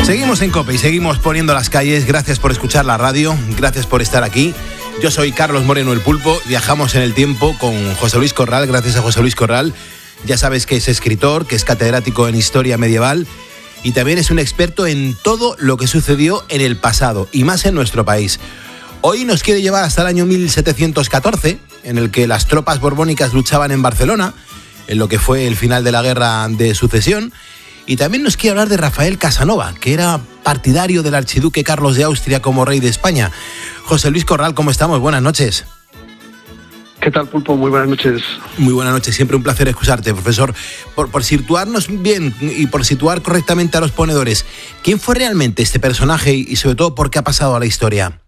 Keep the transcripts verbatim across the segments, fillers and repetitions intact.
Seguimos en COPE y seguimos poniendo las calles. Gracias por escuchar la radio, gracias por estar aquí. Yo soy Carlos Moreno el Pulpo, viajamos en el tiempo con José Luis Corral, gracias a José Luis Corral. Ya sabes que es escritor, que es catedrático en historia medieval y también es un experto en todo lo que sucedió en el pasado y más en nuestro país. Hoy nos quiere llevar hasta el año mil setecientos catorce, en el que las tropas borbónicas luchaban en Barcelona, en lo que fue el final de la Guerra de Sucesión. Y también nos quiere hablar de Rafael Casanova, que era partidario del archiduque Carlos de Austria como rey de España. José Luis Corral, ¿cómo estamos? Buenas noches. ¿Qué tal, Pulpo? Muy buenas noches. Muy buenas noches, siempre un placer escucharte, profesor. Por, por situarnos bien y por situar correctamente a los ponedores, ¿quién fue realmente este personaje y sobre todo por qué ha pasado a la historia?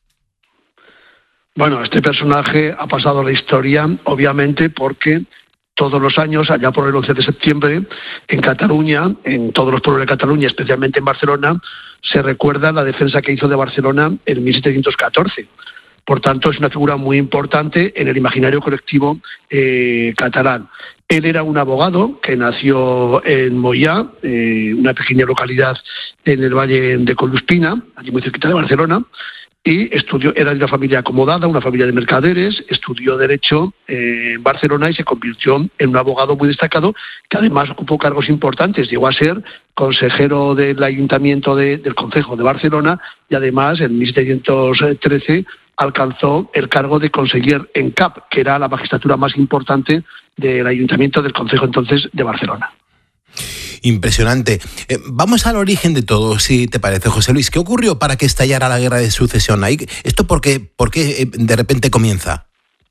Bueno, este personaje ha pasado a la historia, obviamente, porque todos los años, allá por el once de septiembre, en Cataluña, en todos los pueblos de Cataluña, especialmente en Barcelona, se recuerda la defensa que hizo de Barcelona en mil setecientos catorce. Por tanto, es una figura muy importante en el imaginario colectivo eh, catalán. Él era un abogado que nació en Moià, eh, una pequeña localidad en el Valle de Coluspina, allí muy cerquita de Barcelona, y estudió, era de una familia acomodada, una familia de mercaderes, estudió Derecho eh, en Barcelona y se convirtió en un abogado muy destacado, que además ocupó cargos importantes. Llegó a ser consejero del Ayuntamiento de, del Concejo de Barcelona y además en mil setecientos trece alcanzó el cargo de conseller en cap, que era la magistratura más importante del Ayuntamiento del Concejo entonces de Barcelona. Impresionante. Eh, vamos al origen de todo, si te parece, José Luis. ¿Qué ocurrió para que estallara la Guerra de Sucesión? ¿Esto por qué, por qué eh, de repente comienza?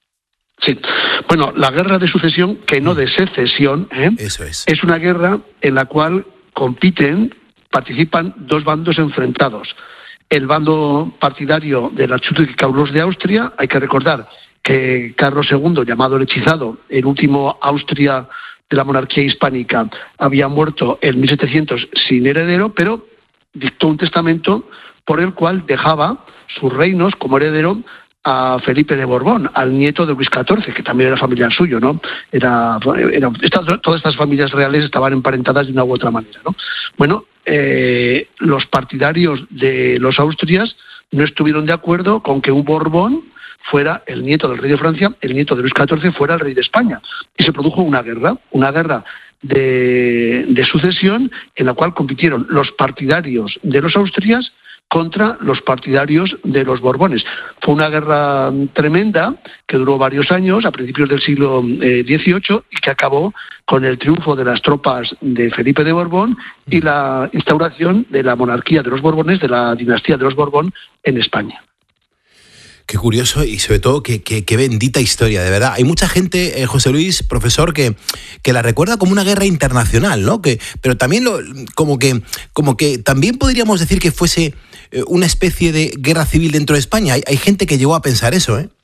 Sí. Bueno, la Guerra de Sucesión, que no de secesión, ¿eh? Eso es. Es una guerra en la cual compiten, participan dos bandos enfrentados. El bando partidario del archiduque Carlos de Austria, hay que recordar que Carlos segundo, llamado el Hechizado, el último Austria de la monarquía hispánica, había muerto en mil setecientos sin heredero, pero dictó un testamento por el cual dejaba sus reinos como heredero a Felipe de Borbón, al nieto de Luis catorce, que también era familiar suyo, ¿no? Era, era esta, todas estas familias reales estaban emparentadas de una u otra manera, ¿no? Bueno, eh, los partidarios de los Austrias no estuvieron de acuerdo con que un Borbón fuera el nieto del rey de Francia, el nieto de Luis catorce fuera el rey de España. Y se produjo una guerra, una guerra de, de sucesión en la cual compitieron los partidarios de los Austrias contra los partidarios de los Borbones. Fue una guerra tremenda que duró varios años, a principios del siglo dieciocho, y que acabó con el triunfo de las tropas de Felipe de Borbón y la instauración de la monarquía de los Borbones, de la dinastía de los Borbón en España. Qué curioso y sobre todo qué, qué, qué bendita historia, de verdad. Hay mucha gente, eh, José Luis, profesor, que, que la recuerda como una guerra internacional, ¿no? Que, pero también lo, como que como que también podríamos decir que fuese eh, una especie de guerra civil dentro de España. Hay, hay gente que llegó a pensar eso, ¿eh?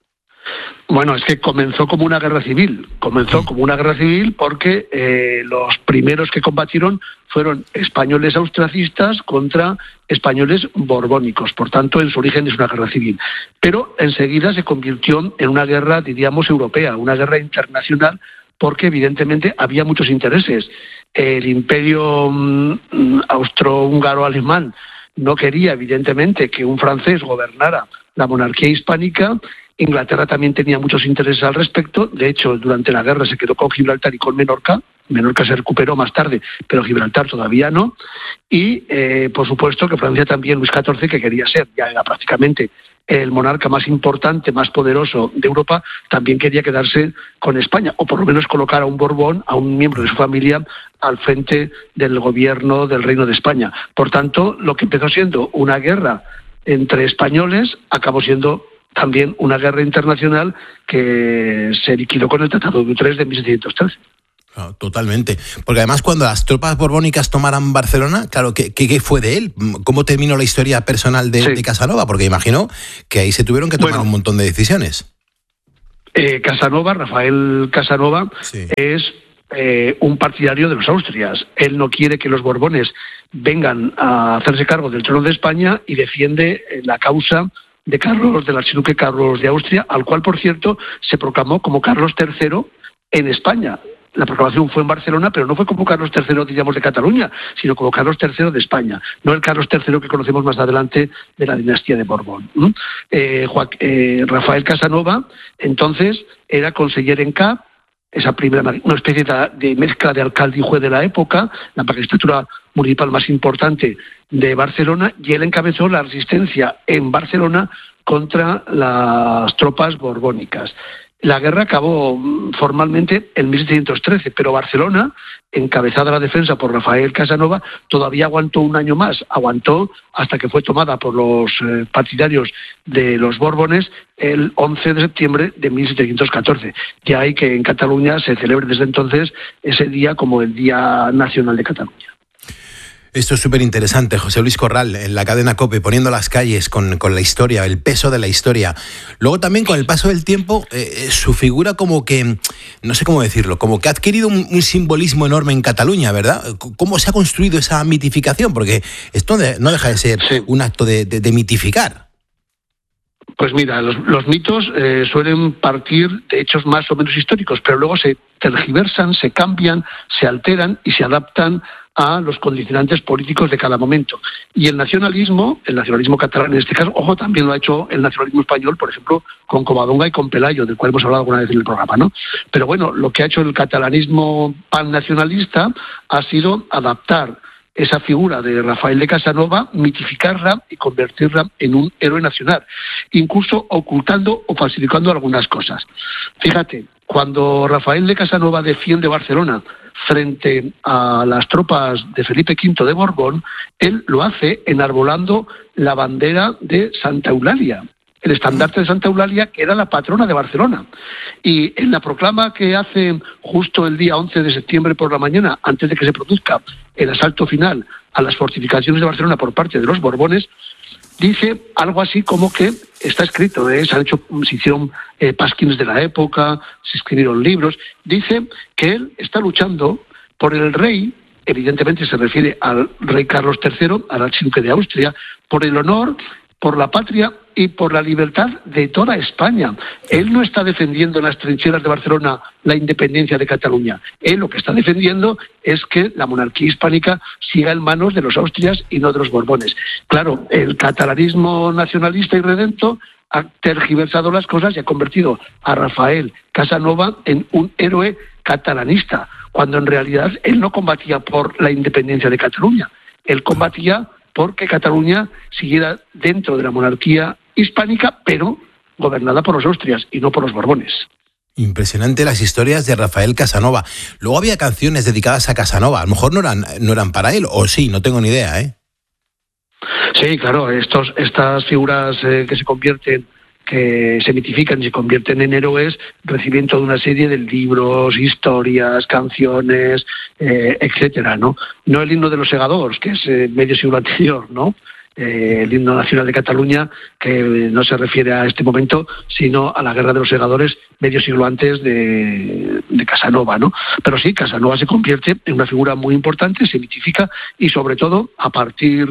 Bueno, es que comenzó como una guerra civil. Comenzó como una guerra civil porque eh, los primeros que combatieron fueron españoles austracistas contra españoles borbónicos. Por tanto, en su origen es una guerra civil. Pero enseguida se convirtió en una guerra, diríamos, europea, una guerra internacional, porque evidentemente había muchos intereses. El imperio mm, austrohúngaro-alemán no quería, evidentemente, que un francés gobernara la monarquía hispánica. Inglaterra también tenía muchos intereses al respecto. De hecho, durante la guerra se quedó con Gibraltar y con Menorca. Menorca se recuperó más tarde, pero Gibraltar todavía no. Y, eh, por supuesto, que Francia también, Luis catorce, que quería ser, ya era prácticamente el monarca más importante, más poderoso de Europa, también quería quedarse con España, o por lo menos colocar a un Borbón, a un miembro de su familia, al frente del gobierno del Reino de España. Por tanto, lo que empezó siendo una guerra entre españoles acabó siendo también una guerra internacional que se liquidó con el Tratado de Utrecht de mil setecientos trece. No, totalmente. Porque además cuando las tropas borbónicas tomaran Barcelona, claro, ¿qué, qué fue de él? ¿Cómo terminó la historia personal de, sí. de Casanova? Porque imagino que ahí se tuvieron que tomar bueno, un montón de decisiones. Eh, Casanova, Rafael Casanova, sí. es eh, un partidario de los Austrias. Él no quiere que los Borbones vengan a hacerse cargo del trono de España y defiende la causa de Carlos, del archiduque Carlos de Austria, al cual, por cierto, se proclamó como Carlos tercero en España. la proclamación fue en Barcelona, pero no fue como Carlos tercero, digamos, de Cataluña, sino como Carlos tercero de España, no el Carlos tercero que conocemos más adelante de la dinastía de Borbón. ¿Mm? Eh, Joaquín, eh, Rafael Casanova, entonces, era conseller en Cap, esa primera, una especie de, de mezcla de alcalde y juez de la época, la magistratura municipal más importante de Barcelona, y él encabezó la resistencia en Barcelona contra las tropas borbónicas. La guerra acabó formalmente en mil setecientos trece, pero Barcelona, encabezada la defensa por Rafael Casanova, todavía aguantó un año más, aguantó hasta que fue tomada por los eh, partidarios de los Borbones el once de septiembre de mil setecientos catorce. Ya hay que en Cataluña se celebre desde entonces ese día como el Día Nacional de Cataluña. Esto es súper interesante, José Luis Corral, en la cadena COPE, poniendo las calles con, con la historia, el peso de la historia. Luego también, con el paso del tiempo, eh, su figura como que, no sé cómo decirlo, como que ha adquirido un, un simbolismo enorme en Cataluña, ¿verdad? ¿Cómo se ha construido esa mitificación? Porque esto de, no deja de ser sí. un acto de, de, de mitificar. Pues mira, los, los mitos eh, suelen partir de hechos más o menos históricos, pero luego se tergiversan, se cambian, se alteran y se adaptan a los condicionantes políticos de cada momento. Y el nacionalismo, el nacionalismo catalán en este caso, ojo, también lo ha hecho el nacionalismo español, por ejemplo, con Covadonga y con Pelayo, del cual hemos hablado alguna vez en el programa, ¿no? Pero bueno, lo que ha hecho el catalanismo pannacionalista ha sido adaptar esa figura de Rafael de Casanova, mitificarla y convertirla en un héroe nacional, incluso ocultando o falsificando algunas cosas. Fíjate, cuando Rafael de Casanova defiende Barcelona frente a las tropas de Felipe quinto de Borbón, él lo hace enarbolando la bandera de Santa Eulalia, el estandarte de Santa Eulalia, que era la patrona de Barcelona. Y en la proclama que hace justo el día once de septiembre por la mañana, antes de que se produzca el asalto final a las fortificaciones de Barcelona por parte de los Borbones, dice algo así como que está escrito, ¿eh? se han hecho, se hicieron eh, pasquines de la época, se escribieron libros, dice que él está luchando por el rey, evidentemente se refiere al rey Carlos tercero, al archiduque de Austria, por el honor, por la patria y por la libertad de toda España. Él no está defendiendo en las trincheras de Barcelona la independencia de Cataluña. Él lo que está defendiendo es que la monarquía hispánica siga en manos de los Austrias y no de los Borbones. Claro, el catalanismo nacionalista y redento ha tergiversado las cosas y ha convertido a Rafael Casanova en un héroe catalanista, cuando en realidad él no combatía por la independencia de Cataluña. Él combatía porque Cataluña siguiera dentro de la monarquía hispánica, pero gobernada por los Austrias y no por los Borbones. Impresionante las historias de Rafael Casanova. Luego había canciones dedicadas a Casanova. A lo mejor no eran, no eran para él, o sí, no tengo ni idea, ¿eh? Sí, claro, estos, estas figuras eh, que se convierten, que se mitifican y se convierten en héroes, reciben toda una serie de libros, historias, canciones, eh, etcétera, ¿no? No el himno de los segadors, que es eh, medio siglo anterior, ¿no? Eh, el himno nacional de Cataluña, que no se refiere a este momento, sino a la guerra de los segadores medio siglo antes de, de Casanova, ¿no? Pero sí, Casanova se convierte en una figura muy importante, se mitifica y sobre todo a partir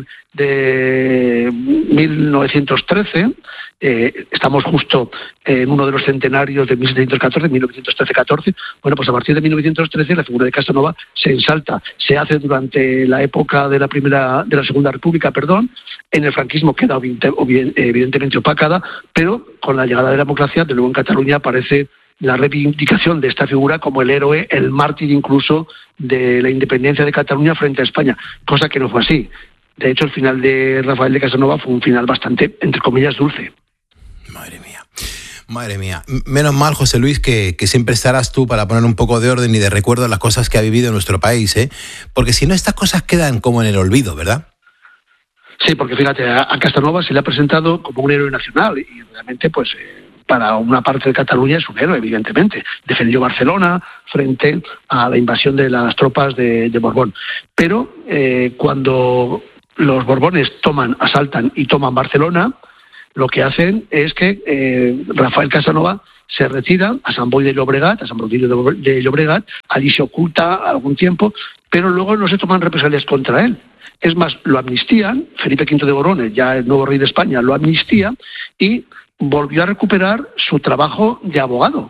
de mil novecientos trece, eh, estamos justo en uno de los centenarios de mil setecientos catorce, mil novecientos trece catorce, bueno, pues a partir de mil novecientos trece la figura de Casanova se ensalta, se hace durante la época de la primera, de la Segunda República, perdón, en el franquismo queda evidentemente opacada, pero con la llegada de la democracia, de nuevo en Cataluña aparece la reivindicación de esta figura como el héroe, el mártir incluso de la independencia de Cataluña frente a España, cosa que no fue así. De hecho, el final de Rafael de Casanova fue un final bastante, entre comillas, dulce. Madre mía, madre mía. Menos mal, José Luis, que, que siempre estarás tú para poner un poco de orden y de recuerdo a las cosas que ha vivido en nuestro país, ¿eh? Porque si no, estas cosas quedan como en el olvido, ¿verdad? Sí, porque fíjate, a, a Casanova se le ha presentado como un héroe nacional y realmente, pues, eh, para una parte de Cataluña es un héroe, evidentemente. Defendió Barcelona frente a la invasión de las tropas de, de Borbón. Pero eh, cuando los Borbones toman, asaltan y toman Barcelona, lo que hacen es que eh, Rafael Casanova se retira a Sant Boi de Llobregat, a Sant Boi de Llobregat, allí se oculta algún tiempo, pero luego no se toman represalias contra él. Es más, lo amnistían, Felipe quinto de Borbón, ya el nuevo rey de España, lo amnistía y volvió a recuperar su trabajo de abogado.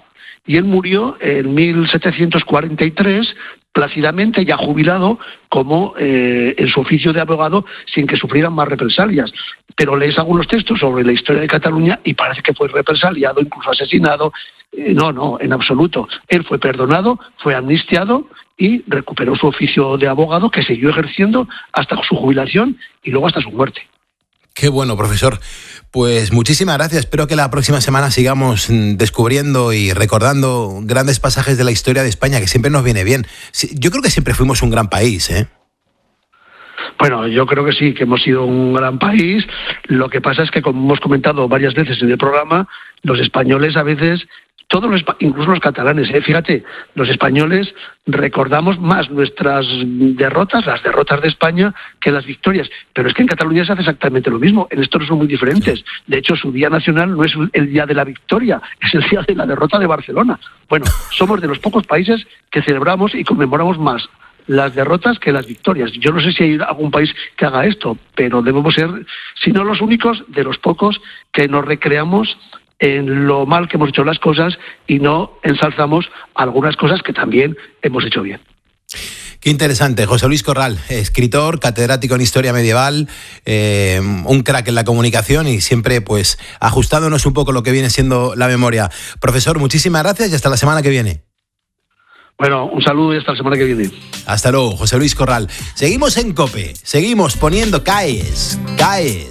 y él murió en mil setecientos cuarenta y tres, plácidamente, ya jubilado, como eh, en su oficio de abogado, sin que sufrieran más represalias. Pero lees algunos textos sobre la historia de Cataluña y parece que fue represaliado, incluso asesinado. Eh, no, no, en absoluto. Él fue perdonado, fue amnistiado y recuperó su oficio de abogado, que siguió ejerciendo hasta su jubilación y luego hasta su muerte. Qué bueno, profesor. Pues muchísimas gracias. Espero que la próxima semana sigamos descubriendo y recordando grandes pasajes de la historia de España, que siempre nos viene bien. Yo creo que siempre fuimos un gran país, ¿eh? Bueno, yo creo que sí, que hemos sido un gran país. Lo que pasa es que, como hemos comentado varias veces en el programa, los españoles a veces, todos los, incluso los catalanes, ¿eh? Fíjate, los españoles recordamos más nuestras derrotas, las derrotas de España, que las victorias. Pero es que en Cataluña se hace exactamente lo mismo. En esto no son muy diferentes. De hecho, su día nacional no es el día de la victoria, es el día de la derrota de Barcelona. Bueno, somos de los pocos países que celebramos y conmemoramos más las derrotas que las victorias. Yo no sé si hay algún país que haga esto, pero debemos ser, si no los únicos, de los pocos que nos recreamos en lo mal que hemos hecho las cosas y no ensalzamos algunas cosas que también hemos hecho bien. Qué interesante. José Luis Corral, escritor, catedrático en Historia Medieval, eh, un crack en la comunicación y siempre pues ajustándonos un poco lo que viene siendo la memoria. Profesor, muchísimas gracias y hasta la semana que viene. Bueno, un saludo y hasta la semana que viene. Hasta luego, José Luis Corral. Seguimos en COPE, seguimos poniendo CAES, CAES.